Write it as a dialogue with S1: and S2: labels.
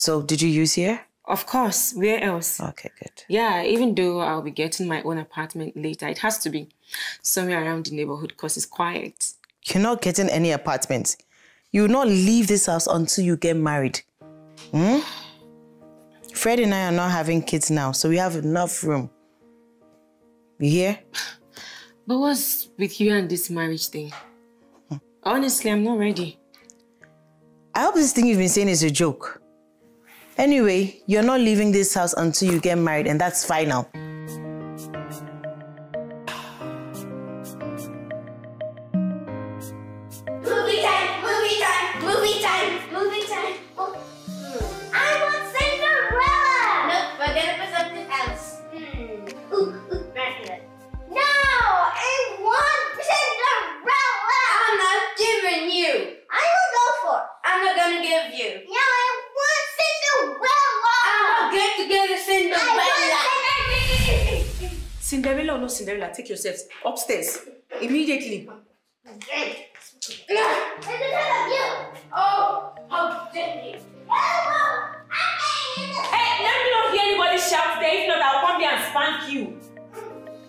S1: So, did you use here?
S2: Of course. Where else?
S1: Okay, good.
S2: Yeah, even though I'll be getting my own apartment later, it has to be somewhere around the neighborhood because it's quiet.
S1: You're not getting any apartment. You will not leave this house until you get married. Fred and I are not having kids now, so we have enough room. You hear?
S2: But what's with you and this marriage thing? Honestly, I'm not ready.
S1: I hope this thing you've been saying is a joke. Anyway, you're not leaving this house until you get married, and that's final.
S3: Movie time! Movie time! Movie time! Movie time! Oh. I want Cinderella! Nope, we're gonna put something else. No! I want Cinderella! I'm not giving you! I will go for it. I'm not gonna give you. No, I want Cinderella! I'm not going to give you Cinderella!
S4: Cinderella or no Cinderella, take yourselves upstairs immediately.
S3: It's because of you! Oh, how dare you!
S4: Hey, let me not hear anybody shout there. If not, I'll come here and spank you.